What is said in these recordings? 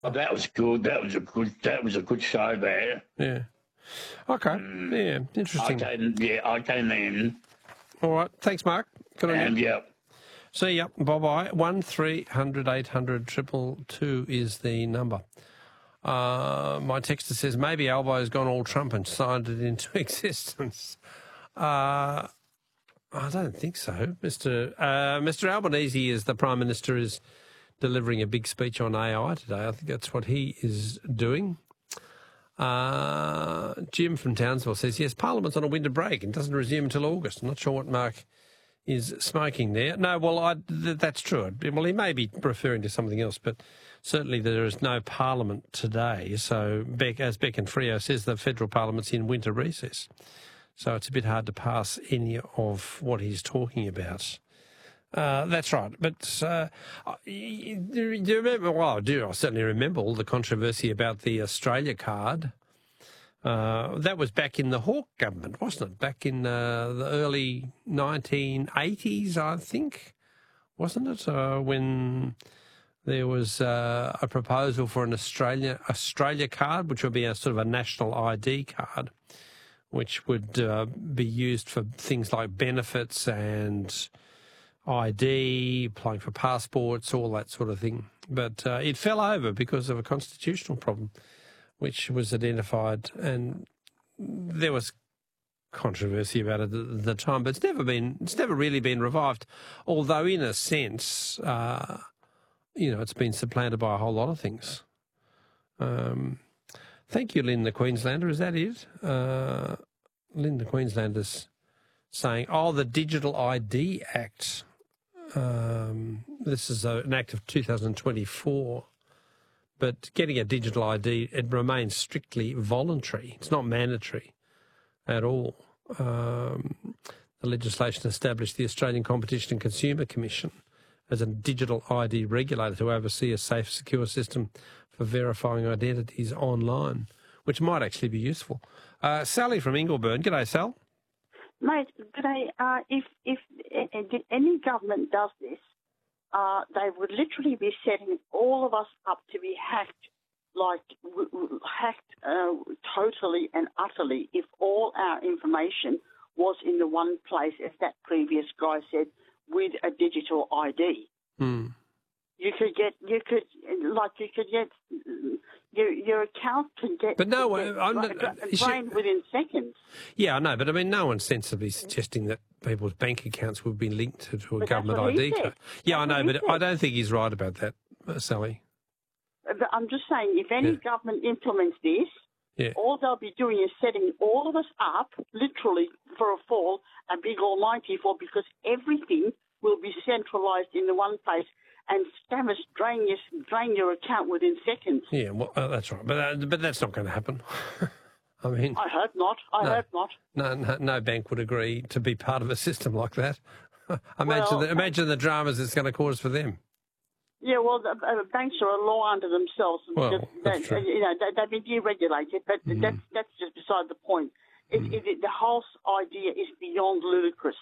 Oh, that was good. That was a good show there. Yeah. Okay. Yeah. Interesting. I came in. All right. Thanks, Mark. Good on you. And yeah. See ya. Bye-bye. 1300 800 222 is the number. My texter says maybe Albo's gone all Trump and signed it into existence. I don't think so. Mr. Albanese, is the Prime Minister, is delivering a big speech on AI today. I think that's what he is doing. Jim from Townsville says, yes, Parliament's on a winter break and doesn't resume until August. I'm not sure what Mark is smoking there. No, well, that's true. Well, he may be referring to something else, but certainly there is no Parliament today. So, as Beck and Freo says, the federal Parliament's in winter recess. So it's a bit hard to pass any of what he's talking about. That's right. But do you remember? Well, I certainly remember all the controversy about the Australia card. That was back in the Hawke government, wasn't it? Back in the early 1980s, I think, wasn't it? When there was a proposal for an Australia card, which would be a sort of a national ID card, which would be used for things like benefits and ID, applying for passports, all that sort of thing. But it fell over because of a constitutional problem, which was identified, and there was controversy about it at the time. But it's never really been revived. Although, in a sense, it's been supplanted by a whole lot of things. Thank you, Lynn the Queenslander. Is that it? Lynn the Queenslander's saying, the Digital ID Act. This is an act of 2024. But getting a digital ID, it remains strictly voluntary. It's not mandatory at all. The legislation established the Australian Competition and Consumer Commission as a digital ID regulator to oversee a safe, secure system for verifying identities online, which might actually be useful. Sally from Ingleburn. G'day, Sal. Mate, g'day. If any government does this, they would literally be setting all of us up to be hacked, totally and utterly, if all our information was in the one place, as that previous guy said, with a digital ID. Mm. Your account can get, but no, drained within seconds. Yeah, I know, but I mean, no one's sensibly suggesting that people's bank accounts would be linked to a government ID card. Yeah, I know, but I don't think he's right about that, Sally. But I'm just saying, if any government implements this, all they'll be doing is setting all of us up, literally, for a fall, a big almighty fall, because everything will be centralised in the one place, and scammers drain your account within seconds. Yeah, well, that's right, but that's not going to happen. I mean, I hope not. I hope not. No bank would agree to be part of a system like that. Imagine the dramas it's going to cause for them. Yeah, well, banks are a law unto themselves. Well, that's true. They've been deregulated, but that's just beside the point. The whole idea is beyond ludicrous.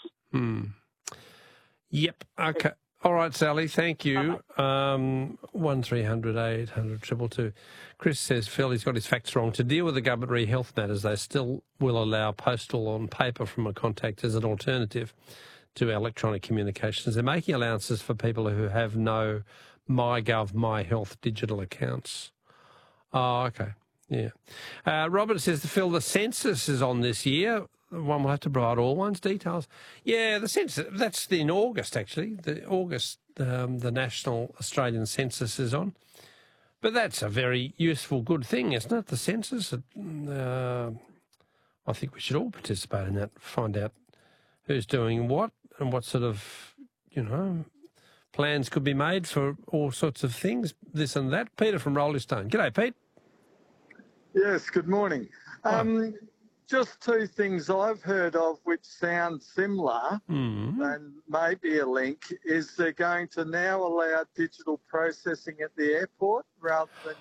Yep. Okay. All right, Sally, thank you. 1300 800 222. Chris says, Phil, he's got his facts wrong. To deal with the government re-health matters, they still will allow postal on paper from a contact as an alternative to electronic communications. They're making allowances for people who have no MyGov, MyHealth digital accounts. Oh, okay. Yeah. Robert says, Phil, the census is on this year. One will have to provide all one's details. Yeah, the census, that's in August, actually. The National Australian Census is on. But that's a very useful, good thing, isn't it, the census? I think we should all participate in that, find out who's doing what and what sort of, plans could be made for all sorts of things, this and that. Peter from Rolling Stone. G'day, Pete. Yes, good morning. Just two things I've heard of which sound similar and maybe a link is they're going to now allow digital processing at the airport rather than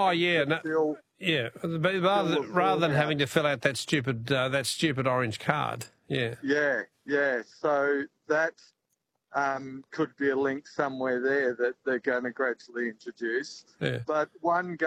rather than having to fill out that stupid orange card. Yeah. Yeah. So that's could be a link somewhere there that they're going to gradually introduce. Yeah. But one